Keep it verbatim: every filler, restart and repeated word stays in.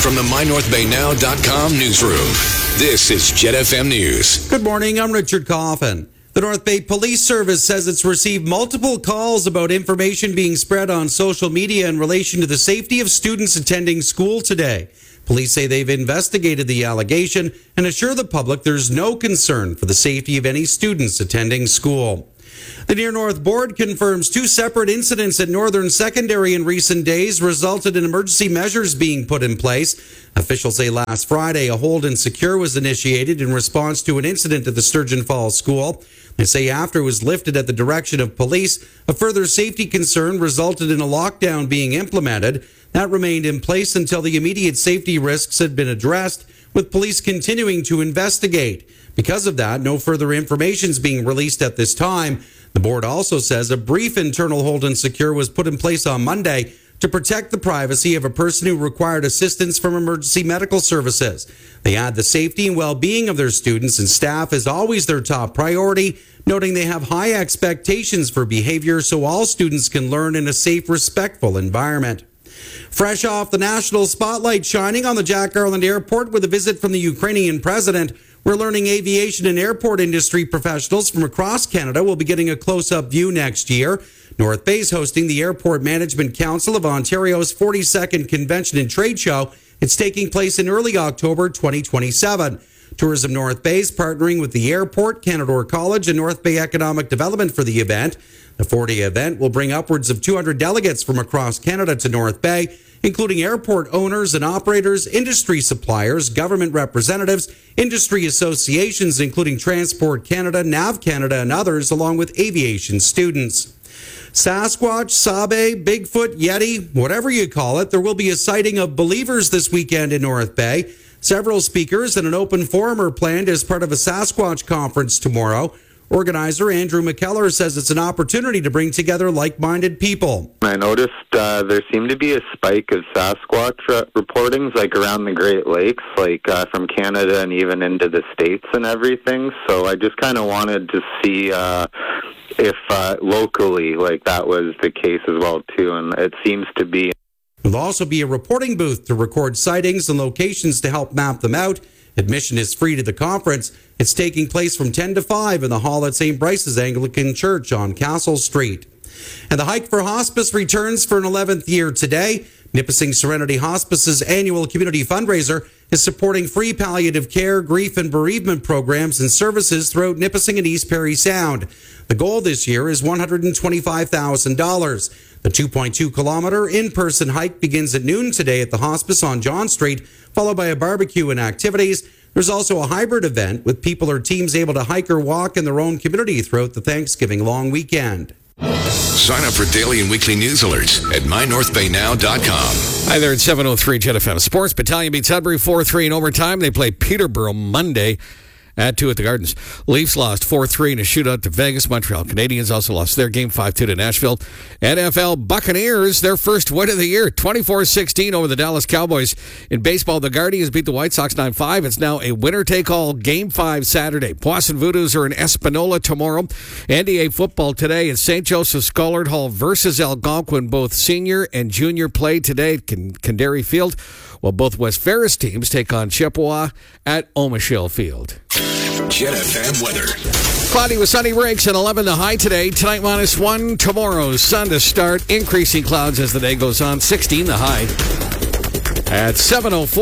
from the my north bay now dot com newsroom, this is Jet F M News. Good morning, I'm Richard Coffin. The North Bay Police Service says it's received multiple calls about information being spread on social media in relation to the safety of students attending school today. Police say they've investigated the allegation and assure the public there's no concern for the safety of any students attending school. The Near North Board confirms two separate incidents at Northern Secondary in recent days resulted in emergency measures being put in place. Officials say last Friday a hold and secure was initiated in response to an incident at the Sturgeon Falls School. They say after it was lifted at the direction of police, a further safety concern resulted in a lockdown being implemented. That remained in place until the immediate safety risks had been addressed, with police continuing to investigate. Because of that, no further information is being released at this time. The board also says a brief internal hold and secure was put in place on Monday to protect the privacy of a person who required assistance from emergency medical services. They add the safety and well-being of their students and staff is always their top priority, noting they have high expectations for behavior so all students can learn in a safe, respectful environment. Fresh off the national spotlight shining on the Jack Garland Airport with a visit from the Ukrainian president, we're learning aviation and airport industry professionals from across Canada will be getting a close-up view next year. North Bay is hosting the Airport Management Council of Ontario's forty-second Convention and Trade Show. It's taking place in early October twenty twenty-seven. Tourism North Bay is partnering with the airport, Canadore College, and North Bay Economic Development for the event. The four-day event will bring upwards of two hundred delegates from across Canada to North Bay, including airport owners and operators, industry suppliers, government representatives, industry associations, including Transport Canada, Nav Canada, and others, along with aviation students. Sasquatch, Sabe, Bigfoot, Yeti, whatever you call it, there will be a sighting of believers this weekend in North Bay. Several speakers and an open forum are planned as part of a Sasquatch conference tomorrow. Organizer Andrew McKellar says it's an opportunity to bring together like-minded people. I noticed uh, there seemed to be a spike of Sasquatch uh, reportings, like around the Great Lakes, like uh, from Canada and even into the States and everything. So I just kind of wanted to see uh, if uh, locally, like that was the case as well, too. And it seems to be. There'll also be a reporting booth to record sightings and locations to help map them out. Admission is free to the conference. It's taking place from ten to five in the hall at Saint Bryce's Anglican Church on Castle Street. And the Hike for Hospice returns for an eleventh year today. Nipissing Serenity Hospice's annual community fundraiser is supporting free palliative care, grief, and bereavement programs and services throughout Nipissing and East Parry Sound. The goal this year is one hundred twenty-five thousand dollars. The two point two kilometer in-person hike begins at noon today at the hospice on John Street, followed by a barbecue and activities. There's also a hybrid event with people or teams able to hike or walk in their own community throughout the Thanksgiving long weekend. Sign up for daily and weekly news alerts at my north bay now dot com. Hi there, it's seven oh three Jet F M. Sports Battalion beats Sudbury four three in overtime. They play Peterborough Monday at two at the Gardens. Leafs lost four three in a shootout to Vegas. Montreal Canadiens also lost their game five two to Nashville. N F L Buccaneers, their first win of the year, twenty-four sixteen over the Dallas Cowboys. In baseball, the Guardians beat the White Sox nine five. It's now a winner-take-all game five Saturday. Poisson Voodoos are in Espanola tomorrow. N D A football today in Saint Joseph Scollard Hall versus Algonquin. Both senior and junior play today at Kandari Field, while both West Ferris teams take on Chippewa at Omichelle Field. Jet F M weather. Cloudy with sunny breaks and eleven the high today. Tonight minus one. Tomorrow sun to start. Increasing clouds as the day goes on. sixteen the high. At seven oh four.